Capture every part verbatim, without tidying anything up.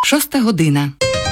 Шоста година.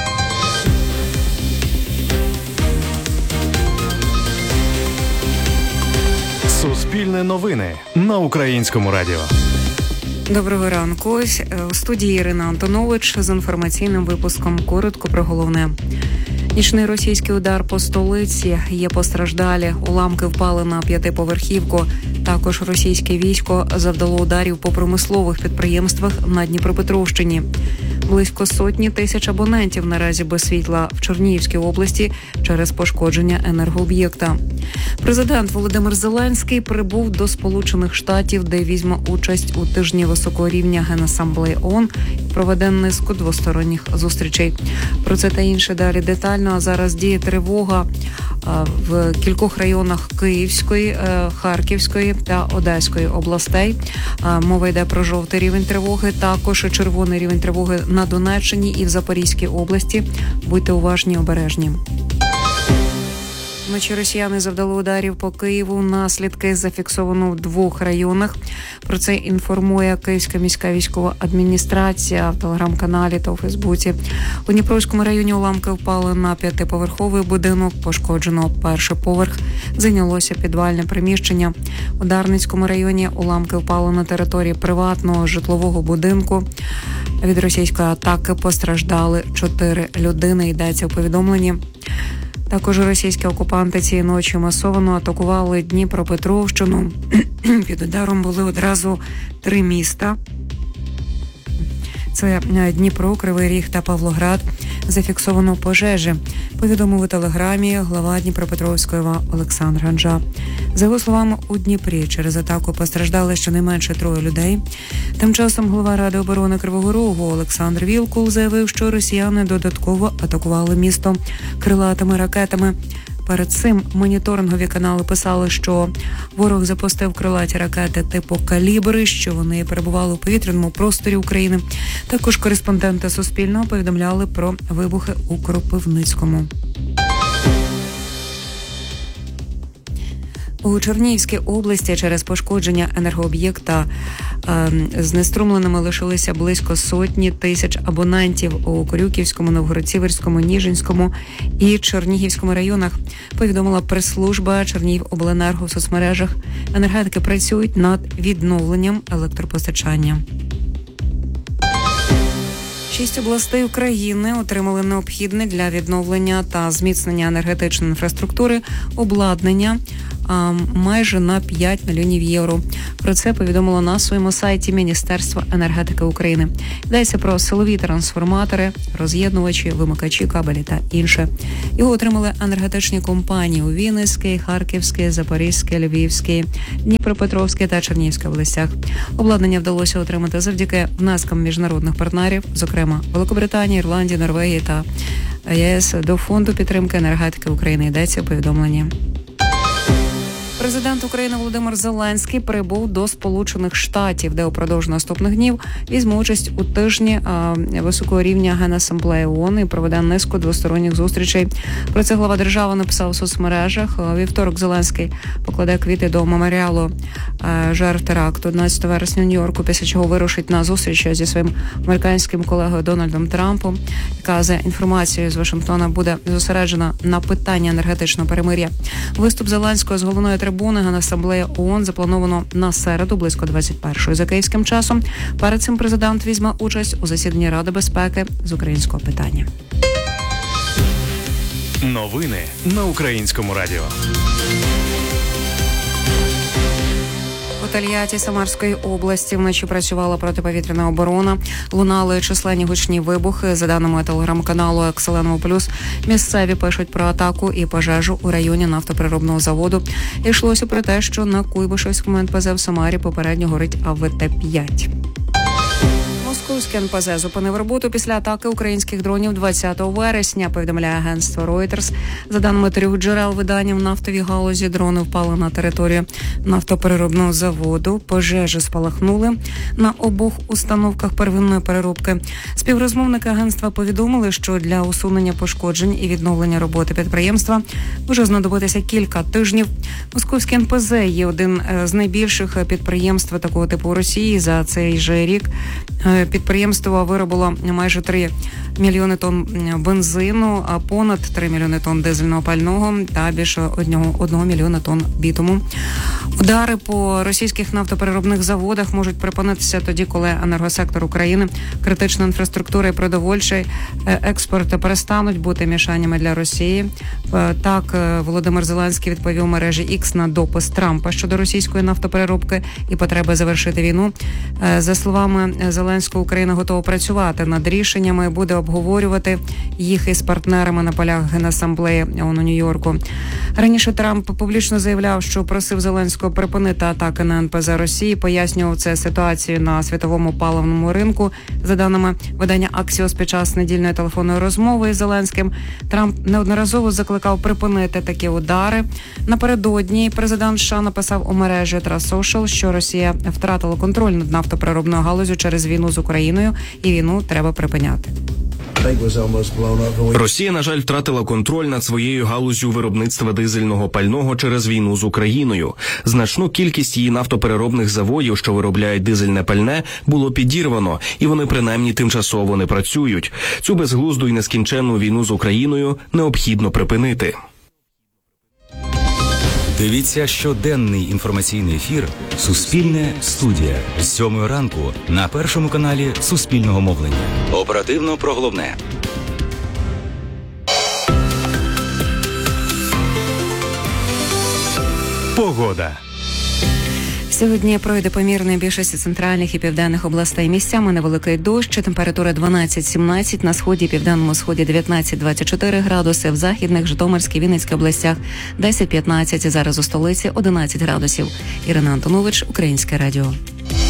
Суспільне новини на Українському радіо. Доброго ранку. У студії Ірина Антонович з інформаційним випуском. Коротко про головне. Нічний російський удар по столиці. Є постраждалі. Уламки впали на п'ятиповерхівку. Також російське військо завдало ударів по промислових підприємствах на Дніпропетровщині. Близько сотні тисяч абонентів наразі без світла в Чернігівській області через пошкодження енергооб'єкта. Президент Володимир Зеленський прибув до Сполучених Штатів, де візьме участь у тижні високого рівня Генасамблеї ООН і проведе низку двосторонніх зустрічей. Про це та інше далі детально. А зараз діє тривога в кількох районах Київської, Харківської та Одеської областей. Мова йде про жовтий рівень тривоги, також червоний рівень тривоги на Донеччині і в Запорізькій області. Будьте уважні, обережні. Вночі росіяни завдали ударів по Києву. Наслідки зафіксовано в двох районах. Про це інформує Київська міська військова адміністрація в телеграм-каналі та у Фейсбуці. У Дніпровському районі уламки впали на п'ятиповерховий будинок. Пошкоджено перший поверх. Зайнялося підвальне приміщення. У Дарницькому районі уламки впали на території приватного житлового будинку. Від російської атаки постраждали чотири людини, йдеться у повідомленні. Також російські окупанти цієї ночі масово атакували Дніпропетровщину. Під ударом були одразу три міста. Це Дніпро, Кривий Ріг та Павлоград. Зафіксовано пожежі, повідомив у телеграмі глава Дніпропетровської ОВА Олександр Ганжа. За його словами, у Дніпрі через атаку постраждали щонайменше троє людей. Тим часом голова Ради оборони Кривого Рогу Олександр Вілкул заявив, що росіяни додатково атакували місто крилатими ракетами. Перед цим моніторингові канали писали, що ворог запустив крилаті ракети типу «Калібри», що вони перебували у повітряному просторі України. Також кореспонденти Суспільного повідомляли про вибухи у Кропивницькому. У Чернігівській області через пошкодження енергооб'єкта е, знеструмленими лишилися близько сотні тисяч абонентів у Корюківському, Новгород-Сіверському, Ніжинському і Чернігівському районах, повідомила прес-служба Чернігівобленерго в соцмережах. Енергетики працюють над відновленням електропостачання. Шість областей України отримали необхідне для відновлення та зміцнення енергетичної інфраструктури обладнання а, майже на п'ять мільйонів євро. Про це повідомило на своєму сайті Міністерство енергетики України. Йдеться про силові трансформатори, роз'єднувачі, вимикачі, кабелі та інше. Його отримали енергетичні компанії у Вінницькій, Харківській, Запорізькій, Львівській, Дніпропетровській та Чернігівській областях. Обладнання вдалося отримати завдяки внескам міжнародних партнерів, зокрема Великобританії, Ірландії, Норвегії та ЄС до Фонду підтримки енергетики України. Йдеться у повідомленні. Президент України Володимир Зеленський прибув до Сполучених Штатів, де упродовж наступних днів візьме участь у тижні а, високого рівня Генасамблеї ООН і проведе низку двосторонніх зустрічей. Про це глава держави написав у соцмережах. У вівторок Зеленський покладе квіти до меморіалу а, жертв теракту одинадцятого вересня в Нью-Йорку, після чого вирушить на зустріч зі своїм американським колегою Дональдом Трампом, яка за інформацією з Вашингтона буде зосереджена на питанні енергетичного перемир'я. Виступ Зеленського з головної трибуни Генасамблеї ООН заплановано на середу близько двадцять першої за київським часом. Перед цим президент візьме участь у засіданні Ради безпеки з українського питання. Новини на Українському радіо. У Тольятті Самарської області вночі працювала протиповітряна оборона. Лунали численні гучні вибухи. За даними телеграм-каналу «Екселенов Плюс», місцеві пишуть про атаку і пожежу у районі нафтопереробного заводу. Йшлося про те, що на Куйбишевському ен пе зет в Самарі попередньо горить а ве те п'ять. Московський ен пе зет зупинив роботу після атаки українських дронів двадцятого вересня, повідомляє агентство Reuters. За даними трьох джерел видання, в нафтовій галузі дрони впали на територію нафтопереробного заводу. Пожежі спалахнули на обох установках первинної переробки. Співрозмовники агентства повідомили, що для усунення пошкоджень і відновлення роботи підприємства може знадобитися кілька тижнів. Московський ен пе зет є один з найбільших підприємств такого типу у Росії. За цей же рік підприємство Підприємство виробило майже три мільйони тонн бензину, а понад три мільйони тонн дизельного пального та більше одного, одного мільйона тонн бітуму. Удари по російських нафтопереробних заводах можуть припинитися тоді, коли енергосектор України, критична інфраструктура і продовольчий експорт перестануть бути мішаннями для Росії. Так, Володимир Зеленський відповів мережі Ікс на допис Трампа щодо російської нафтопереробки і потреби завершити війну. За словами Зеленського, Україна готова працювати над рішеннями, буде обговорювати їх із партнерами на полях Генасамблеї ООН у Нью-Йорку. Раніше Трамп публічно заявляв, що просив Зеленського припинити атаки на ен пе зе Росії, пояснював це ситуацією на світовому паливному ринку. За даними видання Аксіос, під час недільної телефонної розмови із Зеленським Трамп неодноразово закликав припинити такі удари. Напередодні президент США написав у мережі Trust Social, що Росія втратила контроль над нафтопереробною галузю через війну з Україною, і війну треба припиняти. Росія, на жаль, втратила контроль над своєю галуззю виробництва дизельного пального через війну з Україною. Значну кількість її нафтопереробних заводів, що виробляють дизельне пальне, було підірвано, і вони принаймні тимчасово не працюють. Цю безглузду і нескінченну війну з Україною необхідно припинити. Дивіться щоденний інформаційний ефір «Суспільне студія» з сьомої ранку на першому каналі Суспільного мовлення. Оперативно про головне. Погода. Сьогодні пройде помірної більшості центральних і південних областей. Місцями невеликий дощ, температура дванадцять-сімнадцять, на сході і південному сході дев'ятнадцять-двадцять чотири градуси, в західних, Житомирській, Вінницькій областях десять-п'ятнадцять, зараз у столиці одинадцять градусів. Ірина Антонович, Українське радіо.